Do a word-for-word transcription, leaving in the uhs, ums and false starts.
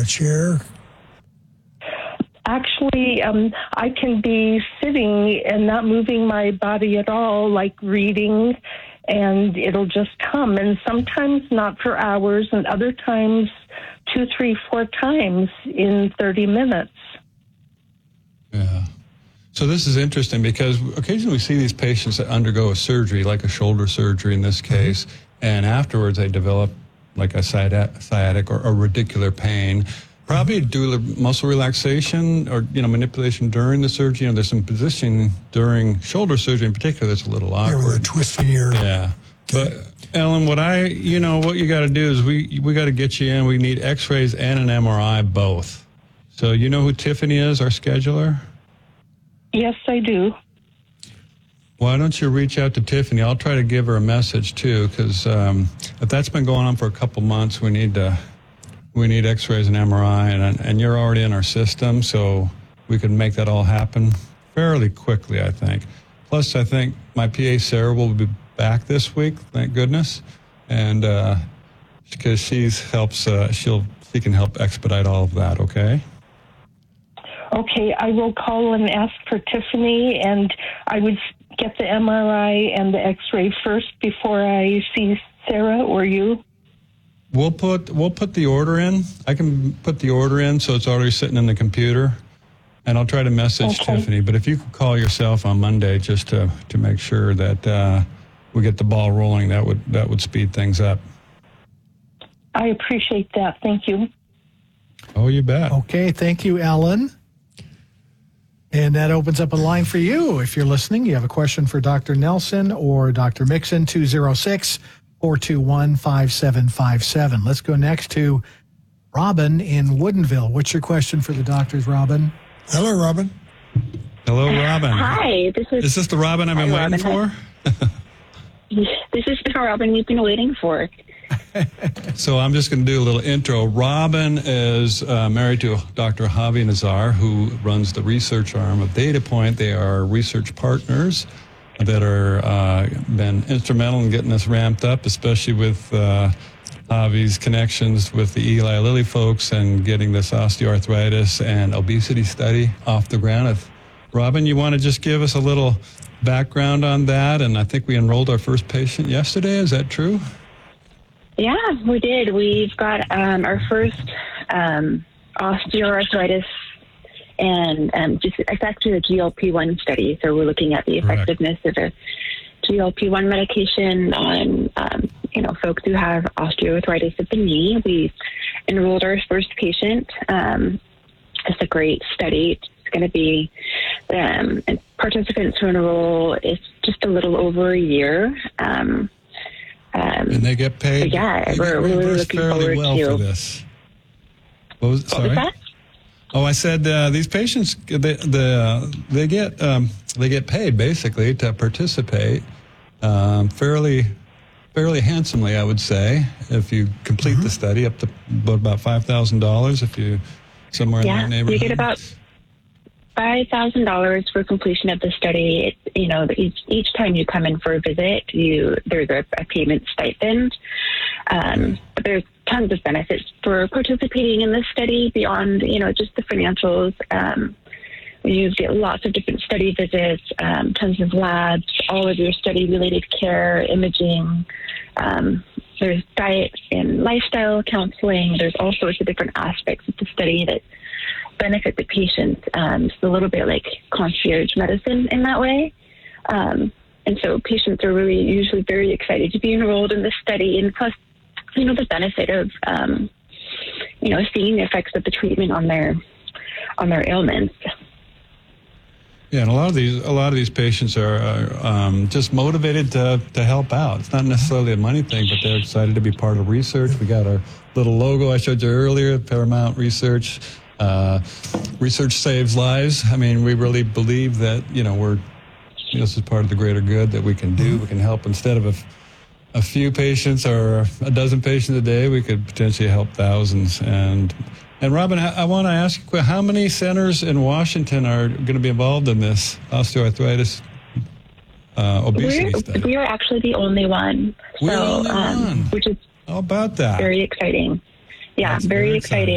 a chair? Actually, um, I can be sitting and not moving my body at all, like reading, and it'll just come. And sometimes not for hours, and other times two, three, four times in thirty minutes. Yeah. So this is interesting because occasionally we see these patients that undergo a surgery, like a shoulder surgery in this case, and afterwards they develop like a sciatic or a radicular pain. Probably due to muscle relaxation or, you know, manipulation during the surgery. You know, there's some positioning during shoulder surgery in particular that's a little awkward. Yeah, with a twisting your... Yeah. But, Ellen, what I, you know, what you got to do is we we got to get you in. We need x-rays and an M R I both. So you know who Tiffany is, our scheduler? Yes, I do. Why don't you reach out to Tiffany? I'll try to give her a message, too, because um, if that's been going on for a couple months, we need to... We need x-rays and M R I, and, and you're already in our system, so we can make that all happen fairly quickly, I think. Plus, I think my P A, Sarah, will be back this week, thank goodness, and uh, because she's helps, uh, she'll she can help expedite all of that, okay? Okay, I will call and ask for Tiffany, and I would get the M R I and the x-ray first before I see Sarah or you. We'll put we'll put the order in. I can put the order in so it's already sitting in the computer, and I'll try to message okay. Tiffany. But if you could call yourself on Monday just to, to make sure that uh, we get the ball rolling, that would that would speed things up. I appreciate that. Thank you. Oh, you bet. Okay, thank you, Ellen. And that opens up a line for you. If you're listening, you have a question for Doctor Nelson or Doctor Mixon, two oh six, four two one, five seven five seven. Let's go next to Robin in Woodinville. What's your question for the doctors, Robin? Hello, Robin. Hello, Robin. Hi, this is... Is this the Robin I've been Hi, waiting Robin. for? This is the Robin we've been waiting for. So I'm just going to do a little intro. Robin is uh, married to Doctor Javi Nazar, who runs the research arm of DataPoint. They are research partners that are uh, been instrumental in getting us ramped up, especially with uh, Javi's connections with the Eli Lilly folks and getting this osteoarthritis and obesity study off the ground. If, Robin, you want to just give us a little background on that? And I think we enrolled our first patient yesterday. Is that true? Yeah, we did. We've got um, our first um, osteoarthritis and um, just it's actually a G L P one study. So we're looking at the effectiveness Correct. of a G L P one medication on, um, you know, folks who have osteoarthritis of the knee. We enrolled our first patient. Um, it's a great study. It's going to be um, and participants who enroll is just a little over a year. Um, um, and they get paid. Yeah, they we're get really looking forward well to for this. What was, what sorry? was that? Oh, I said uh, these patients they the uh, they get um, they get paid basically to participate um, fairly fairly handsomely, I would say, if you complete mm-hmm. the study, up to about five thousand dollars if you somewhere yeah, in that neighborhood. You get about five thousand dollars for completion of the study. It, you know, each each time you come in for a visit, you there's a, a payment stipend. Um, but there's tons of benefits for participating in this study beyond, you know, just the financials. Um, you get lots of different study visits, um, tons of labs, all of your study-related care, imaging. Um, there's diet and lifestyle counseling. There's all sorts of different aspects of the study that benefit the patient. Um, it's a little bit like concierge medicine in that way. Um, and so patients are really usually very excited to be enrolled in this study. And plus, you know, the benefit of, um, you know, seeing the effects of the treatment on their on their ailments. Yeah, and a lot of these a lot of these patients are, are um, just motivated to to help out. It's not necessarily a money thing, but they're excited to be part of research. We got our little logo I showed you earlier, Paramount Research. Uh, research saves lives. I mean, we really believe that, you know, we're this is part of the greater good that we can do. We can help instead of a a few patients or a dozen patients a day, we could potentially help thousands. And and Robin, I, I want to ask you, how many centers in Washington are going to be involved in this osteoarthritis uh, obesity we're, study? We are actually the only one. We're so, the only um, one. Which is how about that? Very exciting. Yeah, That's very, very exciting. exciting.